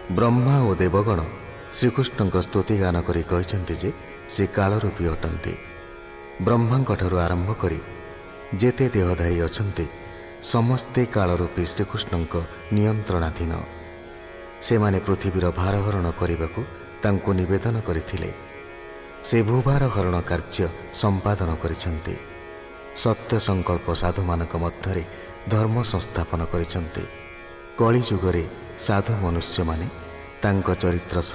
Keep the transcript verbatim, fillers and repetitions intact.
ବ୍ରହ୍ମା ଓ ଦେବଗଣ ଶ୍ରୀକୃଷ୍ଣଙ୍କ ସ୍ତୁତିଗାନ କରି କହିଛନ୍ତି ଯେ ସେ କାଳରୂପୀ ଅଟନ୍ତି। ବ୍ରହ୍ମାଙ୍କଠାରୁ ଆରମ୍ଭ କରି ଯେତେ ଦେହଧାରୀ ଅଛନ୍ତି ସମସ୍ତେ କାଳରୂପୀ ଶ୍ରୀକୃଷ୍ଣଙ୍କ ନିୟନ୍ତ୍ରଣାଧୀନ। ସେମାନେ ପୃଥିବୀର ଭାରହରଣ କରିବାକୁ ତାଙ୍କୁ ନିବେଦନ କରିଥିଲେ। ସେ ଭୂଭାର ହରଣ କାର୍ଯ୍ୟ ସମ୍ପାଦନ କରିଛନ୍ତି। ସତ୍ୟ ସଂକଳ୍ପ ସାଧୁମାନଙ୍କ ମଧ୍ୟରେ ଧର୍ମ ସଂସ୍ଥାପନ କରିଛନ୍ତି। କଳି ଯୁଗରେ ସାଧୁ ମନୁଷ୍ୟମାନେ ତାଙ୍କ ଚରିତ୍ର